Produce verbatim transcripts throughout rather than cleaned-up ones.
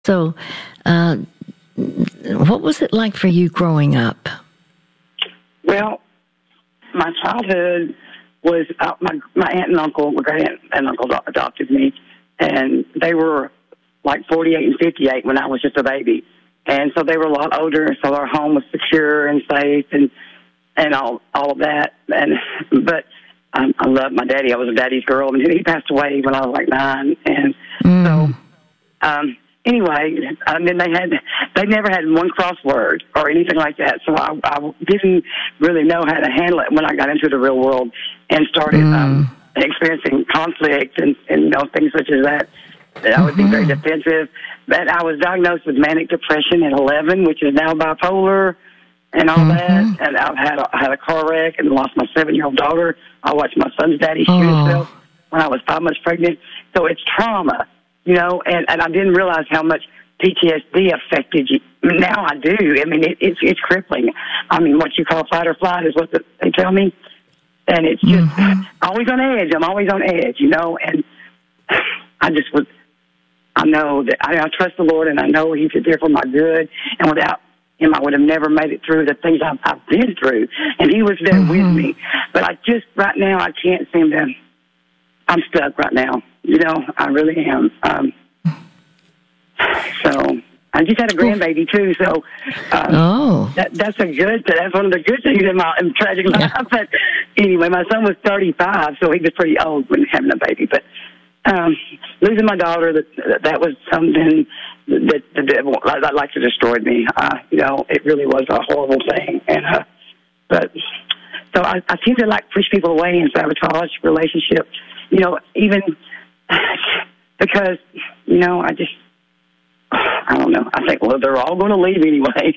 So, uh, what was it like for you growing up? Well, my childhood was uh, my my aunt and uncle, my great aunt and uncle adopted me, and they were like forty-eight and fifty-eight when I was just a baby, and so they were a lot older. So our home was secure and safe, and and all all of that. And but um, I loved my daddy. I was a daddy's girl, and he passed away when I was like nine, and Mm. so. Um, Anyway, and then they had, they never had one crossword or anything like that, so I, I didn't really know how to handle it when I got into the real world and started Mm. um, experiencing conflict and, and, you know, things such as that. That I would be very defensive. But I was diagnosed with manic depression at eleven, which is now bipolar and all Mhm. that. And I've had a, I had a car wreck and lost my seven-year-old daughter. I watched my son's daddy shoot Oh. himself when I was five months pregnant. So it's trauma. You know, and, and I didn't realize how much P T S D affected you. Now I do. I mean, it, it's it's crippling. I mean, what you call fight or flight is what the, they tell me. And it's just Mhm. always on edge. I'm always on edge, you know. And I just was, I know that I, I trust the Lord, and I know He's there for my good. And without Him, I would have never made it through the things I've, I've been through. And He was there with Mhm. me. But I just, right now, I can't seem to, I'm stuck right now. You know, I really am. Um, so I just had a grandbaby too. So um, Oh. that, that's a good. That's one of the good things in my in tragic life. Yeah. But anyway, my son was thirty-five, so he was pretty old when having a baby. But um, losing my daughter, that that was something that the devil that like to destroyed me. Uh, you know, it really was a horrible thing. And uh, but so I, I tend to like push people away and sabotage relationships. You know, even. Because, you know, I just, I don't know. I think, well, they're all going to leave anyway.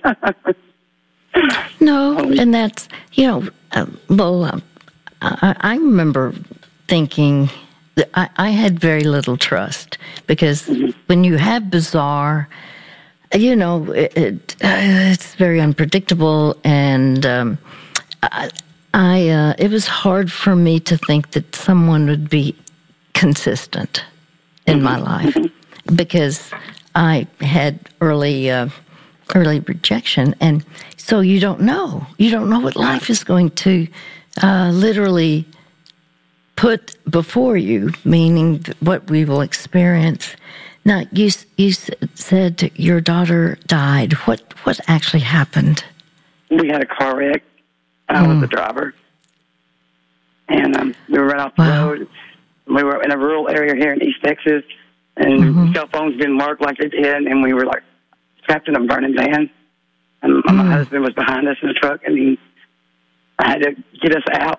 No, and that's, you know, uh, well, uh, I, I remember thinking that I, I had very little trust because mm-hmm. when you have bizarre, you know, it, it, uh, it's very unpredictable, and um, I, I uh, it was hard for me to think that someone would be consistent in my life because I had early uh, early rejection, and so you don't know. You don't know what life is going to uh, literally put before you, meaning what we will experience. Now, you you said your daughter died. What what actually happened? We had a car wreck. I mm. was the driver, and um, we were right off the wow. road. We were in a rural area here in East Texas, and mm-hmm. cell phones didn't work like they did, and we were like trapped in a burning van. And mm. my husband was behind us in the truck, and he had to get us out,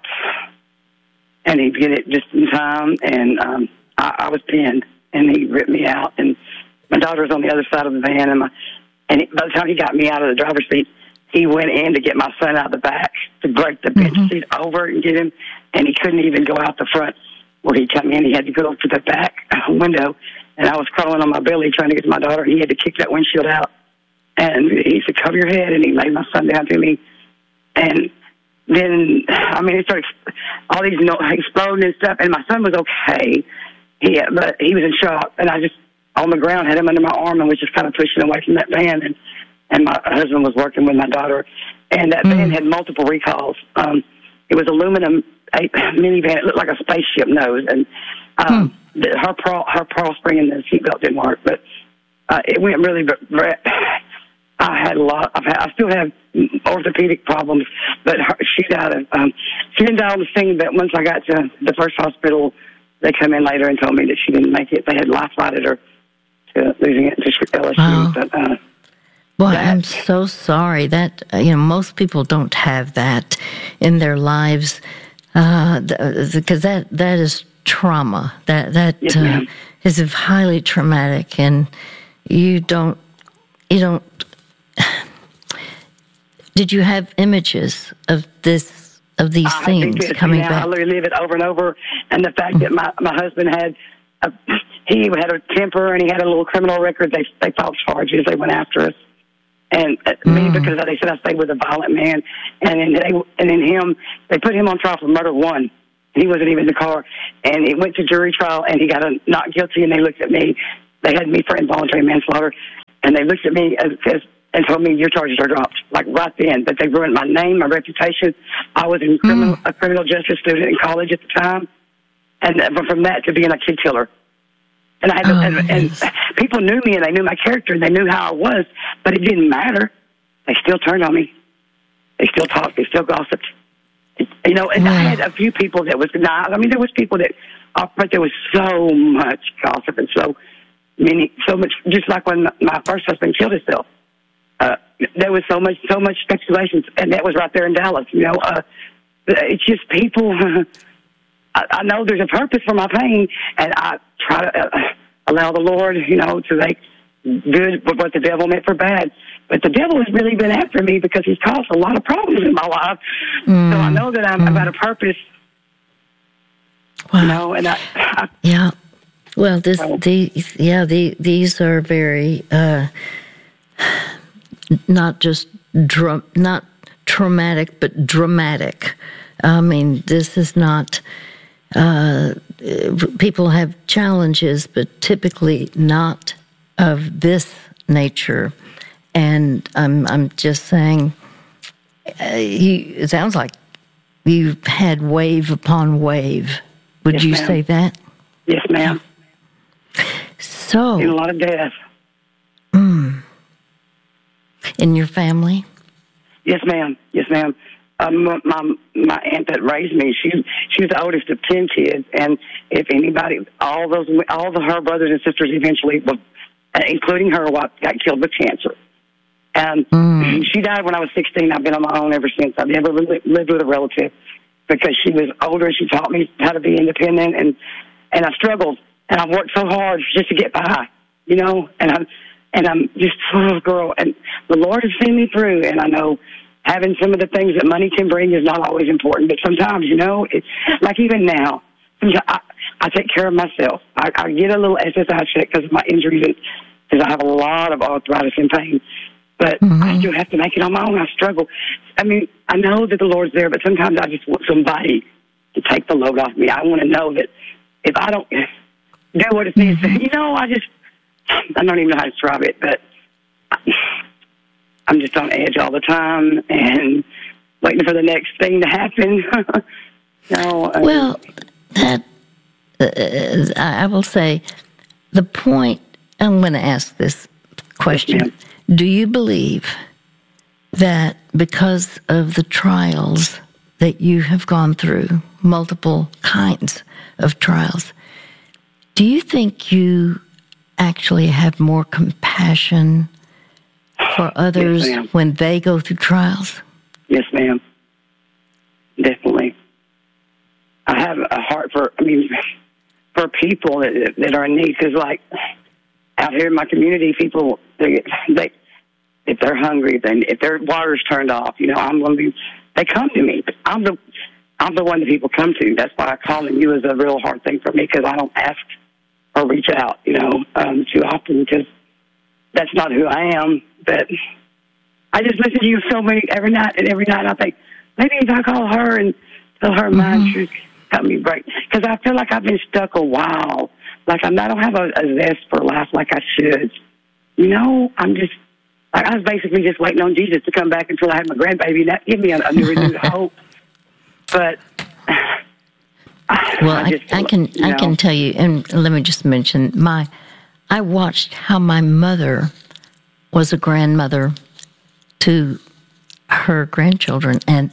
and he'd get it just in time, and um, I, I was pinned, and he ripped me out, and my daughter was on the other side of the van, and, my, and he, by the time he got me out of the driver's seat, he went in to get my son out the back to break the bench mm-hmm. seat over and get him, and he couldn't even go out the front. Where he come in, he had to go to the back window, and I was crawling on my belly trying to get to my daughter. He had to kick that windshield out, and he said, "Cover your head," and he laid my son down to me. And then, I mean, it started all these you know, exploding and stuff, and my son was okay, he, but he was in shock, and I just, on the ground, had him under my arm and was just kind of pushing away from that van, and, and my husband was working with my daughter, and that mm. van had multiple recalls. Um, it was aluminum, a minivan. It looked like a spaceship nose, and um, hmm. the, her pro, her pearl spring in the seatbelt didn't work. But uh, it went really. But I had a lot. I've had, I still have orthopedic problems, but her, she died of. Um, she didn't die on the scene. But once I got to the first hospital, they come in later and told me that she didn't make it. They had life flighted her to losing it to L S U. Wow. But, uh, Well, that, I'm so sorry that uh, you know most people don't have that in their lives uh, because that that is trauma. That that yes, uh, is highly traumatic, and you don't you don't. Did you have images of this of these I things think coming now, back? I live it over and over, and the fact mm-hmm. that my my husband had. A, he had a temper, and he had a little criminal record. They they filed charges. They went after us. And uh, mm. me, because they said I stayed with a violent man, and then they and then him, they put him on trial for murder one. He wasn't even in the car, and it went to jury trial, and he got a not guilty. And they looked at me they had me for involuntary manslaughter, and they looked at me as, as and told me your charges are dropped, like right then. But they ruined my name, my reputation. I was in criminal, mm. a criminal justice student in college at the time, and from that to being a kid killer. And I had, oh, to, and, and people knew me, and they knew my character, and they knew how I was, but it didn't matter. They still turned on me. They still talked. They still gossiped. You know, and wow. I had a few people that was not. I mean, there was people that, uh, but there was so much gossip and so many, so much. Just like when my first husband killed himself. Uh, there was so much, so much speculation, and that was right there in Dallas. You know, uh, it's just people. I, I know there's a purpose for my pain, and I try to uh, allow the Lord, you know, to make good what the devil meant for bad. But the devil has really been after me because he's caused a lot of problems in my life. Mm. So I know that I'm, mm. I've got a purpose. Wow. You know, and I, I yeah. Well, this, so, these, yeah, the, these are very. Uh, Not just drum, not traumatic, but dramatic. I mean, this is not. Uh, people have challenges, but typically not of this nature. And I'm, I'm just saying, uh, you, it sounds like you've had wave upon wave. Would yes, you ma'am. say that? Yes, ma'am. So, a lot of death. Mm. In your family? Yes, ma'am. Yes, ma'am. Um, my my aunt that raised me, she she was the oldest of ten kids, and if anybody, all those, all the her brothers and sisters eventually, including her, got killed with cancer. And mm. she died when I was sixteen. I've been on my own ever since. I've never lived with a relative because she was older. She taught me how to be independent, and and I struggled, and I worked so hard just to get by, you know, and I'm. And I'm just, oh, girl, and the Lord has seen me through, and I know having some of the things that money can bring is not always important, but sometimes, you know, it's like even now, I, I take care of myself. I, I get a little S S I check because of my injuries, because I have a lot of arthritis and pain, but mm-hmm. I still have to make it on my own. I struggle. I mean, I know that the Lord's there, but sometimes I just want somebody to take the load off me. I want to know that if I don't do what it needs mm-hmm. to, you know, I just, I don't even know how to describe it, but I'm just on edge all the time and waiting for the next thing to happen. you know, um, well, that uh, I will say the point. I'm going to ask this question: yes, do you believe that because of the trials that you have gone through, multiple kinds of trials, do you think you actually have more compassion for others yes, when they go through trials? Yes, ma'am. Definitely. I have a heart for, I mean, for people that, that are in need. Because, like, out here in my community, people, they, they if they're hungry, then if their water's turned off, you know, I'm going to be, they come to me. I'm the, I'm the one that people come to. That's why calling you is a real hard thing for me, because I don't ask or reach out, you know, um, too often, because that's not who I am. But I just listen to you so many, every night, and every night I think, maybe if I call her and tell her mm-hmm. mine should help me break. Because I feel like I've been stuck a while. Like I'm, I don't have a, a zest for life like I should. You know, I'm just, like I was basically just waiting on Jesus to come back until I had my grandbaby, and that gave me a, a new renewed hope. But well, I, just, I can you know. I can tell you, and let me just mention my. I watched how my mother was a grandmother to her grandchildren, and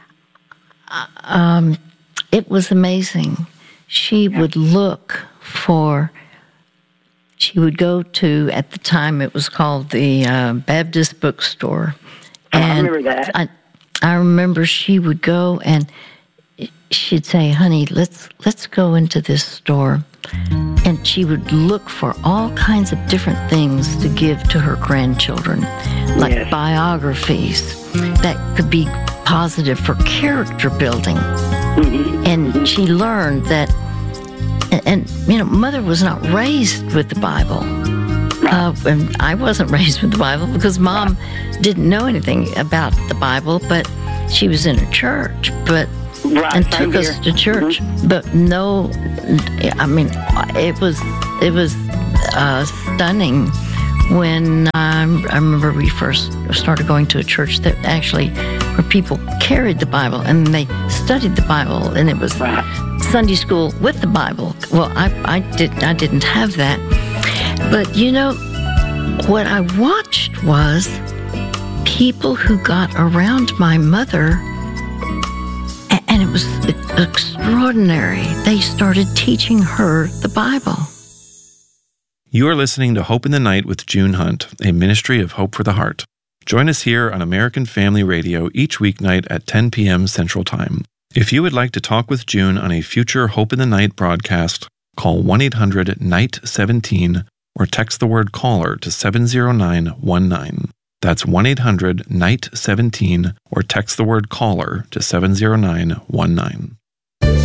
um, it was amazing. She yeah. would look for. She would go to, at the time it was called the uh, Baptist bookstore, and I remember that. I, I remember she would go and. She'd say, "Honey, let's let's go into this store," and she would look for all kinds of different things to give to her grandchildren, like yes. biographies that could be positive for character building. Mm-hmm. And mm-hmm. she learned that, and, and you know, Mother was not raised with the Bible, uh, and I wasn't raised with the Bible because Mom didn't know anything about the Bible, but she was in a church, but. Right, and took us to church, mm-hmm. but no, I mean, it was, it was, uh, stunning when um, I remember we first started going to a church that actually where people carried the Bible and they studied the Bible, and it was Sunday school with the Bible. Well, I, I did I didn't have that, but you know what I watched was people who got around my mother, and it was extraordinary. They started teaching her the Bible. You are listening to Hope in the Night with June Hunt, a ministry of Hope for the Heart. Join us here on American Family Radio each weeknight at ten p.m. Central Time. If you would like to talk with June on a future Hope in the Night broadcast, call one eight hundred N I G H T seventeen or text the word CALLER to seven zero nine one nine. That's one eight hundred N I G H T seventeen or text the word CALLER to seven zero nine one nine.